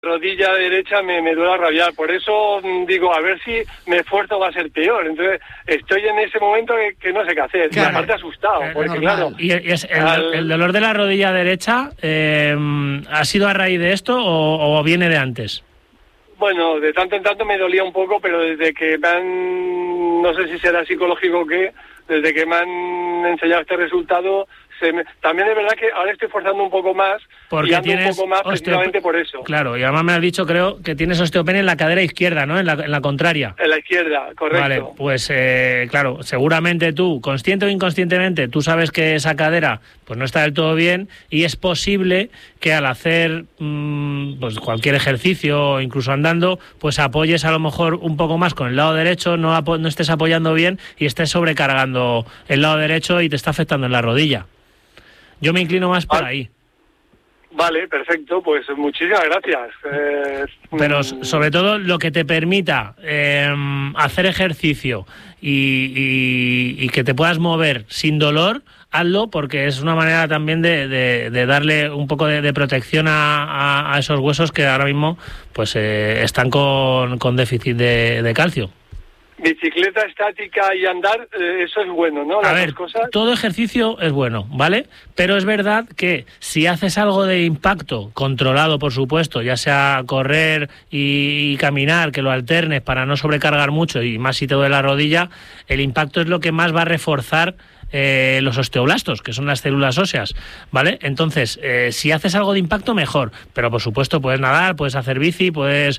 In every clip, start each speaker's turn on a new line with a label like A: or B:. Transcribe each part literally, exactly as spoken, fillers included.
A: rodilla derecha me, me duele a rabiar, por eso digo, a ver si me esfuerzo va a ser peor. Entonces estoy en ese momento que, que no sé qué hacer,
B: claro.
A: Y aparte asustado,
B: es
A: porque
B: normal.
A: claro...
B: ¿Y es el,
A: al...
B: el dolor de la rodilla derecha eh, ha sido a raíz de esto o, o viene de antes?
A: Bueno, de tanto en tanto me dolía un poco, pero desde que me han, no sé si será psicológico o qué, desde que me han enseñado este resultado, se me... también es verdad que ahora estoy forzando un poco más,
B: porque
A: y ando
B: tienes
A: un poco más
B: osteo...
A: precisamente por eso.
B: Claro, y además me has dicho, creo, que tienes osteopenia en la cadera izquierda, ¿no? En la, en la contraria.
A: En la izquierda, correcto.
B: Vale, pues eh, claro, seguramente tú, consciente o inconscientemente, tú sabes que esa cadera pues no está del todo bien y es posible que al hacer mmm, pues cualquier ejercicio, incluso andando, pues apoyes a lo mejor un poco más con el lado derecho, no, apo- no estés apoyando bien y estés sobrecargando el lado derecho y te está afectando en la rodilla. Yo me inclino más por ahí.
A: Vale, perfecto, pues muchísimas gracias. Eh,
B: Pero sobre todo lo que te permita eh, hacer ejercicio y, y, y que te puedas mover sin dolor, hazlo, porque es una manera también de, de, de darle un poco de, de protección a, a, a esos huesos que ahora mismo pues eh, están con, con déficit de, de calcio.
A: Bicicleta estática y andar, eh, eso es bueno, ¿no? Las
B: A ver,
A: dos cosas.
B: todo ejercicio es bueno, ¿vale? Pero es verdad que si haces algo de impacto, controlado por supuesto, ya sea correr y, y caminar, que lo alternes para no sobrecargar mucho y más si te duele la rodilla, el impacto es lo que más va a reforzar eh, los osteoblastos, que son las células óseas, ¿vale? Entonces, eh, si haces algo de impacto, mejor, pero por supuesto puedes nadar, puedes hacer bici, puedes...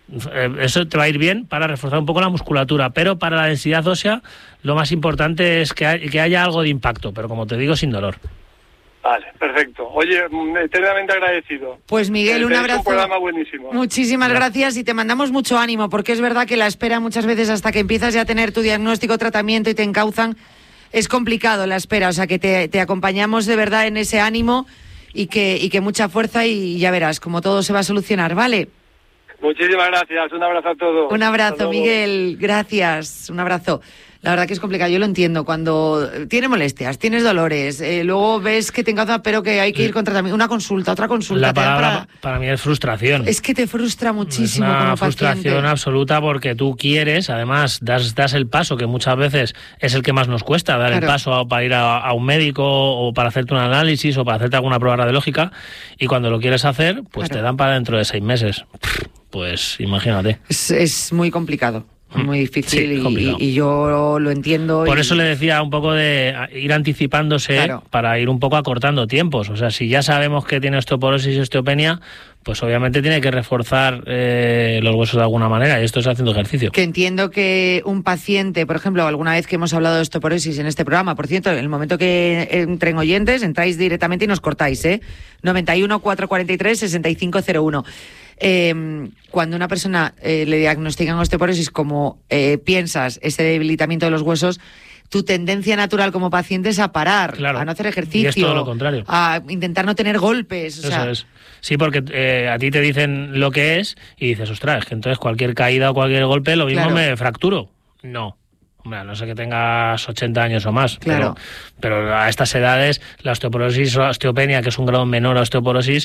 B: Eso te va a ir bien para reforzar un poco la musculatura, pero para la densidad ósea lo más importante es que, hay, que haya algo de impacto, pero como te digo, sin dolor.
A: Vale, perfecto. Oye, eternamente agradecido.
C: Pues Miguel, un abrazo.
A: Un programa buenísimo.
C: Muchísimas
B: Ya.
C: gracias y te mandamos mucho ánimo, porque es verdad que la espera muchas veces hasta que empiezas ya a tener tu diagnóstico, tratamiento y te encauzan, es complicado la espera, o sea que te, te acompañamos de verdad en ese ánimo y que, y que mucha fuerza y ya verás como todo se va a solucionar, ¿vale?
A: Muchísimas gracias, un abrazo a todos.
C: Un abrazo, Miguel, gracias, un abrazo. La verdad que es complicado, yo lo entiendo, cuando tienes molestias, tienes dolores, eh, luego ves que te encauza, pero que hay que ir con tratamiento, una consulta, otra consulta.
B: La
C: te dan
B: palabra
C: para...
B: para mí es frustración.
C: Es que te frustra muchísimo
B: es una
C: como
B: frustración
C: paciente.
B: absoluta porque tú quieres, además das, das el paso, que muchas veces es el que más nos cuesta, dar
C: Claro.
B: el paso a- para ir a, a un médico o para hacerte un análisis o para hacerte alguna prueba radiológica, y cuando lo quieres hacer, pues
C: Claro.
B: te dan para dentro de seis meses. Pff, Pues imagínate.
C: Es, es muy complicado, muy difícil
B: Sí,
C: y,
B: complicado.
C: y yo lo entiendo.
B: Por
C: y...
B: eso le decía un poco de ir anticipándose
C: Claro.
B: para ir un poco acortando tiempos. O sea, si ya sabemos que tiene osteoporosis y osteopenia, pues obviamente tiene que reforzar eh, los huesos de alguna manera, y esto es haciendo ejercicio.
C: Que entiendo que un paciente, por ejemplo, alguna vez que hemos hablado de osteoporosis en este programa, por cierto, en el momento que entren oyentes, entráis directamente y nos cortáis, ¿eh? noventa y uno, cuatrocientos cuarenta y tres, sesenta y cinco cero uno. Eh, cuando una persona eh, le diagnostican osteoporosis, como eh, piensas, ese debilitamiento de los huesos, tu tendencia natural como paciente es a parar,
B: Claro.
C: a no hacer
B: Y
C: ejercicio,
B: es todo lo contrario.
C: a intentar no tener golpes. O
B: Eso
C: sea,
B: es. Sí, porque eh, a ti te dicen lo que es y dices, ostras, es que entonces cualquier caída o cualquier golpe lo mismo
C: Claro.
B: me fracturo. No. Hombre, a no sé que tengas ochenta años o más.
C: Claro.
B: Pero, pero a estas edades, la osteoporosis o la osteopenia, que es un grado menor a osteoporosis,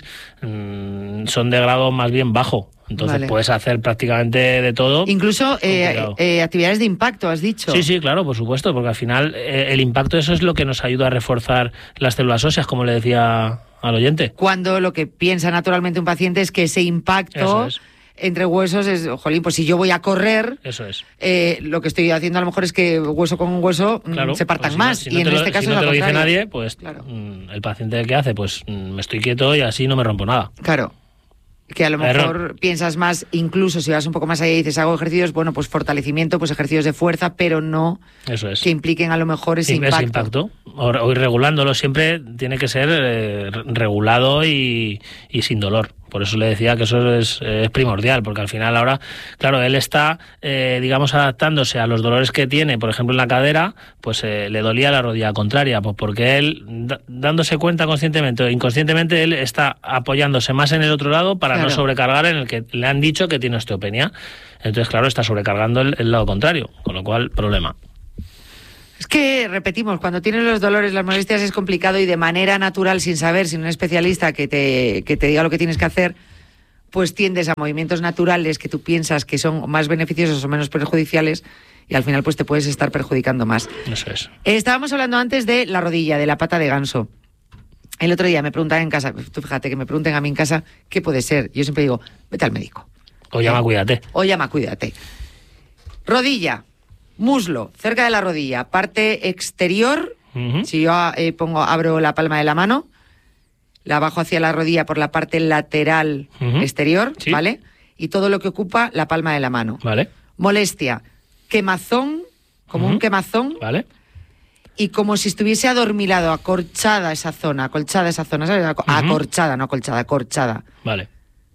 B: mmm, son de grado más bien bajo. Entonces
C: Vale.
B: puedes hacer prácticamente de todo.
C: incluso eh,
B: Complicado.
C: eh, actividades de impacto, has dicho.
B: Sí, sí, claro, por supuesto, porque al final eh, el impacto, eso es lo que nos ayuda a reforzar las células óseas, como le decía al oyente.
C: Cuando lo que piensa naturalmente un paciente es que ese impacto
B: Eso es.
C: entre huesos es, jolín, pues si yo voy a correr,
B: Eso es.
C: eh, lo que estoy haciendo a lo mejor es que hueso con hueso mm,
B: Claro,
C: se partan
B: pues si
C: más.
B: no- si no
C: y en
B: te lo-
C: este caso
B: si no
C: es
B: te
C: al
B: lo dice
C: contrario.
B: nadie, pues
C: Claro.
B: mm, el paciente ¿qué hace? Pues mm, me estoy quieto y así no me rompo nada.
C: Claro. Que a lo
B: Error.
C: mejor piensas más, incluso si vas un poco más allá y dices hago ejercicios, bueno, pues fortalecimiento, pues ejercicios de fuerza, pero no
B: Eso es.
C: que impliquen a lo mejor ese
B: Sí,
C: impacto.
B: ese impacto. O, o ir regulándolo, siempre tiene que ser eh, regulado y, y sin dolor. Por eso le decía que eso es, es primordial, porque al final ahora, claro, él está, eh, digamos, adaptándose a los dolores que tiene, por ejemplo, en la cadera, pues eh, le dolía la rodilla contraria, pues porque él, da- dándose cuenta conscientemente o inconscientemente, él está apoyándose más en el otro lado para
C: Claro.
B: no sobrecargar en el que le han dicho que tiene osteopenia. Entonces, claro, está sobrecargando el, el lado contrario, con lo cual, problema.
C: Es que, repetimos, cuando tienes los dolores, las molestias es complicado y de manera natural, sin saber, sin un especialista que te, que te diga lo que tienes que hacer, pues tiendes a movimientos naturales que tú piensas que son más beneficiosos o menos perjudiciales y al final pues te puedes estar perjudicando más.
B: Eso es.
C: Eh, estábamos hablando antes de la rodilla, de la pata de ganso. El otro día me preguntaban en casa, tú fíjate que me pregunten a mí en casa qué puede ser. Yo siempre digo, vete al médico.
B: O llama, cuídate.
C: O llama, cuídate. Rodilla, muslo, cerca de la rodilla, parte exterior. Uh-huh. Si yo eh, pongo, abro la palma de la mano, la bajo hacia la rodilla por la parte lateral uh-huh. exterior, ¿sí? ¿Vale? Y todo lo que ocupa la palma de la mano.
B: Vale.
C: Molestia, quemazón, como uh-huh. un quemazón.
B: Vale.
C: Y como si estuviese adormilado, acorchada esa zona, acolchada esa zona, ¿sabes? Ac- uh-huh. Acorchada, no acolchada, acorchada.
B: Vale.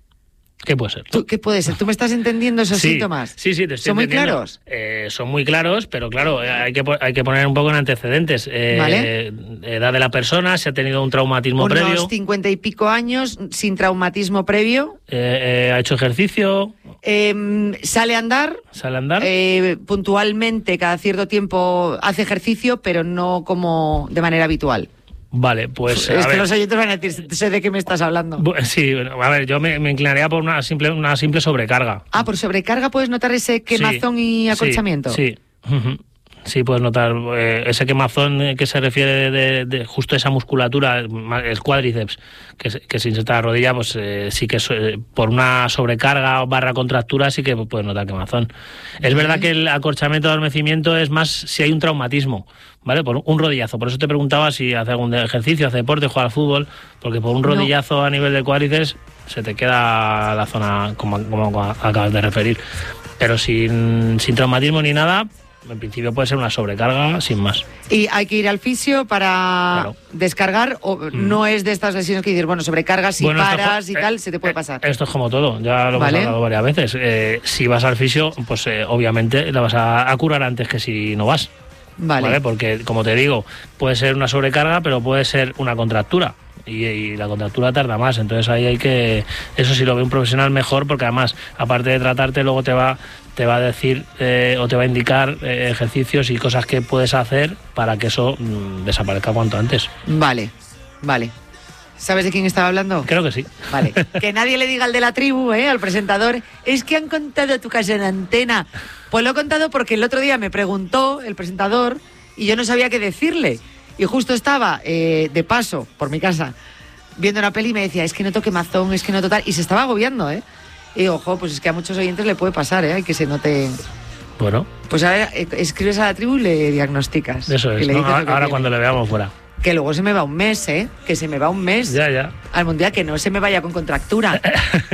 B: ¿Qué puede ser?
C: ¿Tú, ¿Qué puede ser? ¿Tú me estás entendiendo esos
B: sí,
C: síntomas?
B: Sí, sí, te estoy
C: ¿Son muy
B: entendiendo.
C: claros?
B: Eh, son muy claros, pero claro, hay que, hay que poner un poco en antecedentes. Eh,
C: ¿Vale?
B: Edad de la persona, si ha tenido un traumatismo
C: Unos
B: previo.
C: Unos cincuenta y pico años, sin traumatismo previo.
B: Eh, eh, ¿Ha hecho ejercicio?
C: Eh, ¿Sale a andar?
B: ¿Sale a andar?
C: Eh, puntualmente, cada cierto tiempo hace ejercicio, pero no como de manera habitual.
B: Vale, pues...
C: Es
B: a
C: que
B: ver.
C: Los oyentes van a decir, sé de qué me estás hablando.
B: Sí, a ver, yo me, me inclinaría por una simple, una simple sobrecarga.
C: Ah, por sobrecarga puedes notar ese quemazón sí, y acolchamiento.
B: Sí, sí. Uh-huh. Sí, puedes notar eh, ese quemazón que se refiere de, de, de justo esa musculatura, el cuádriceps, que, que se inserta la rodilla, pues eh, sí que eh, por una sobrecarga o barra contractura sí que puedes notar quemazón. Es verdad que el acorchamiento de adormecimiento es más si hay un traumatismo, ¿vale? Por un rodillazo. Por eso te preguntaba si hace algún ejercicio, hace deporte, juega al fútbol, porque por un rodillazo no. a nivel de cuádriceps se te queda la zona como, como acabas de referir. Pero sin, sin traumatismo ni nada... En principio puede ser una sobrecarga sin más.
C: ¿Y hay que ir al fisio para claro. descargar o mm. no es de estas lesiones que dices, bueno, sobrecargas si bueno, paras esto, y tal, eh, se te puede pasar?
B: Esto es como todo, ya lo ¿Vale? hemos hablado varias veces. Eh, si vas al fisio, pues eh, obviamente la vas a, a curar antes que si no vas.
C: Vale.
B: ¿Vale? Porque, como te digo, puede ser una sobrecarga, pero puede ser una contractura. Y, y la contractura tarda más, entonces ahí hay que... Eso sí lo ve un profesional mejor, porque además, aparte de tratarte, luego te va... te va a decir eh, o te va a indicar eh, ejercicios y cosas que puedes hacer para que eso mmm, desaparezca cuanto antes.
C: Vale, vale. ¿Sabes de quién estaba hablando?
B: Creo que sí.
C: Vale. Que nadie le diga al de la tribu, ¿eh? Al presentador, es que han contado tu casa en antena. Pues lo he contado porque el otro día me preguntó el presentador y yo no sabía qué decirle. Y justo estaba eh, de paso por mi casa viendo una peli y me decía, es que noto quemazón, es que noto tal... Y se estaba agobiando, ¿eh? Y ojo, pues es que a muchos oyentes le puede pasar, ¿eh? Hay que se note...
B: Bueno.
C: Pues a ver, escribes a la tribu y le diagnosticas.
B: Eso es,
C: le
B: ¿no? Ahora, ahora cuando le veamos fuera.
C: Que luego se me va un mes, ¿eh? Que se me va un mes.
B: Ya, ya.
C: Al Mundial, que no se me vaya con contractura.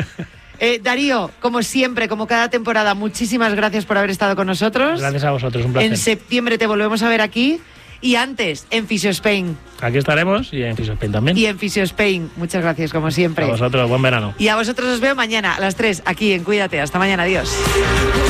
C: eh, Darío, como siempre, como cada temporada, muchísimas gracias por haber estado con nosotros.
B: Gracias a vosotros, un placer.
C: En septiembre te volvemos a ver aquí. Y antes, en Fisio Spain.
B: Aquí estaremos y en Fisio Spain también.
C: Y en Fisio Spain. Muchas gracias, como siempre.
B: A vosotros, buen verano.
C: Y a vosotros os veo mañana a las tres, aquí en Cuídate. Hasta mañana, adiós.